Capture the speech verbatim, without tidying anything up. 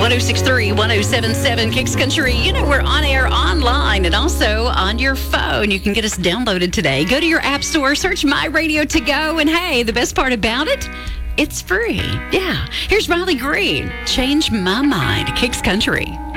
oh six three, one oh seven seven Kicks Country. You know, we're on air online and also on your phone. You can get us downloaded today. Go to your app store, search My Radio to Go, and hey, the best part about it, it's free. Yeah. Here's Riley Green. Change My Mind. Kicks Country.